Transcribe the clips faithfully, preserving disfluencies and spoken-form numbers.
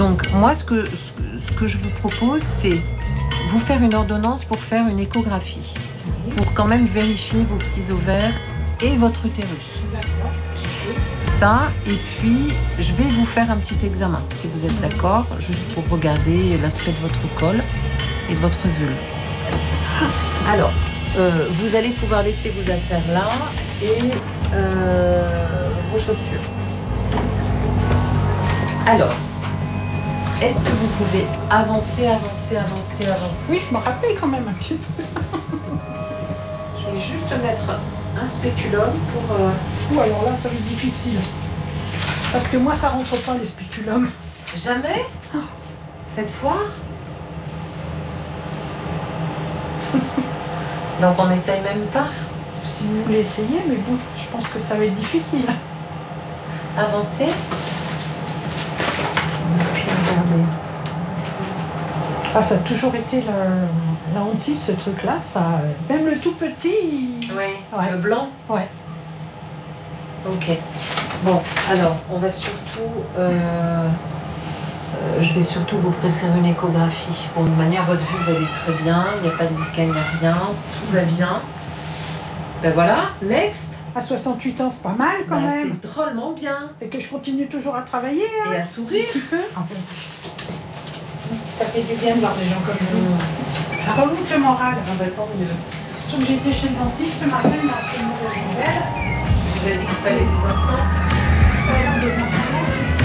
Donc moi, ce que, ce que je vous propose, c'est vous faire une ordonnance pour faire une échographie, oui. Pour quand même vérifier vos petits ovaires et votre utérus. D'accord. Ça, et puis je vais vous faire un petit examen, si vous êtes d'accord, juste pour regarder l'aspect de votre col et de votre vulve. Alors, euh, vous allez pouvoir laisser vos affaires là et euh, vos chaussures. Alors, est-ce que vous pouvez avancer, avancer, avancer, avancer? Oui, je me rappelle quand même un petit peu. Je vais juste mettre un spéculum pour... Euh... Ouh, alors là, ça va être difficile. Parce que moi, ça rentre pas, les spéculums. Jamais? Oh. Faites voir. Donc on n'essaye même pas? Si vous voulez essayer, mais bon, je pense que ça va être difficile. Avancez. Puis regardez. Ah, ça a toujours été la, la hantise, ce truc-là. Ça, même le tout petit... Il... Oui, ouais. Le blanc? Ouais. Ok. Bon, alors, on va surtout... Euh, euh, je vais surtout vous prescrire une échographie. Bon, de manière, votre vulve, elle est très bien. Il n'y a pas de lichen, il n'y a rien. Tout va bien. Ben voilà, next. À soixante-huit ans, c'est pas mal quand ben, même. C'est drôlement bien. Et que je continue toujours à travailler. Hein, et à sourire. Un petit peu. Ah, bon. Ça fait du bien de voir des gens comme vous. Mmh. Ça remonte le moral. Ah bah tant mieux. Donc j'ai été chez le dentiste ce matin, il m'a fait une mauvaise nouvelle. Vous avez dit qu'il fallait des implants? Il fallait des implants.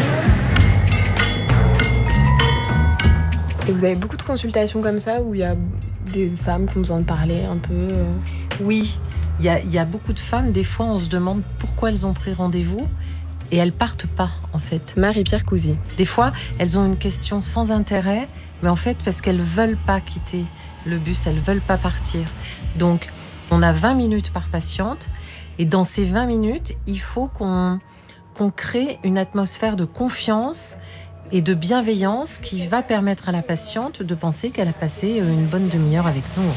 Et vous avez beaucoup de consultations comme ça où il y a des femmes qui ont besoin de parler un peu euh... Oui, il y a, y a beaucoup de femmes. Des fois, on se demande pourquoi elles ont pris rendez-vous et elles partent pas, en fait. Marie-Pierre Cousy. Des fois, elles ont une question sans intérêt, mais en fait, parce qu'elles veulent pas quitter le bus, elles veulent pas partir. Donc, on a vingt minutes par patiente. Et dans ces vingt minutes, il faut qu'on, qu'on crée une atmosphère de confiance et de bienveillance qui va permettre à la patiente de penser qu'elle a passé une bonne demi-heure avec nous.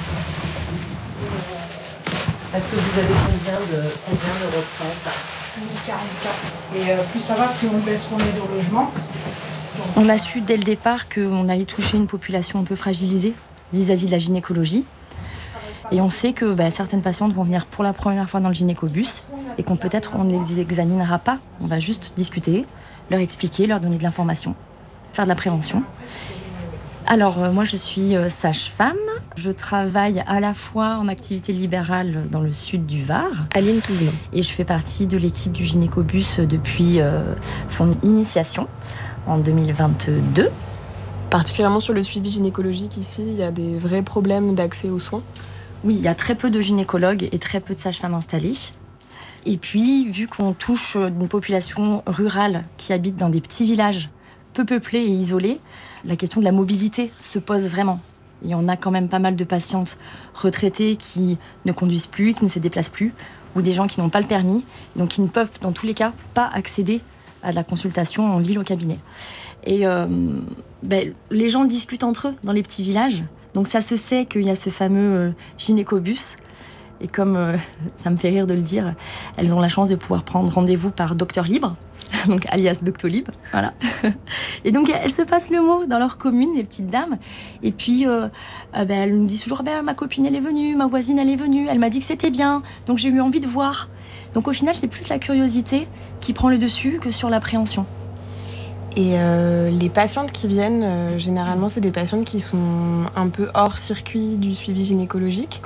Est-ce que vous avez combien de, combien de retraites? quarante-quatre. Et euh, plus ça va, plus on baisse mon aide au logement. Donc... On a su dès le départ qu'on allait toucher une population un peu fragilisée vis-à-vis de la gynécologie. Et on sait que bah, certaines patientes vont venir pour la première fois dans le gynécobus et qu'on peut-être on ne les examinera pas. On va juste discuter, leur expliquer, leur donner de l'information, faire de la prévention. Alors euh, moi je suis euh, sage-femme. Je travaille à la fois en activité libérale dans le sud du Var. Aline Touvelon. Et je fais partie de l'équipe du gynécobus depuis euh, son initiation en deux mille vingt-deux. Particulièrement sur le suivi gynécologique ici, il y a des vrais problèmes d'accès aux soins. Oui, il y a très peu de gynécologues et très peu de sages-femmes installées. Et puis, vu qu'on touche une population rurale qui habite dans des petits villages peu peuplés et isolés, la question de la mobilité se pose vraiment. Et on a quand même pas mal de patientes retraitées qui ne conduisent plus, qui ne se déplacent plus, ou des gens qui n'ont pas le permis, donc qui ne peuvent, dans tous les cas, pas accéder à de la consultation en ville au cabinet. Et euh, ben, les gens discutent entre eux dans les petits villages. Donc ça se sait qu'il y a ce fameux euh, gynécobus. Et comme euh, ça me fait rire de le dire, elles ont la chance de pouvoir prendre rendez-vous par docteur libre, donc alias Doctolib, voilà. Et donc elles se passent le mot dans leur commune, les petites dames. Et puis euh, euh, ben, elles nous disent toujours ben, ma copine elle est venue, ma voisine elle est venue, elle m'a dit que c'était bien, donc j'ai eu envie de voir. Donc au final c'est plus la curiosité qui prend le dessus que sur l'appréhension. Et euh, les patientes qui viennent, euh, généralement, c'est des patientes qui sont un peu hors circuit du suivi gynécologique.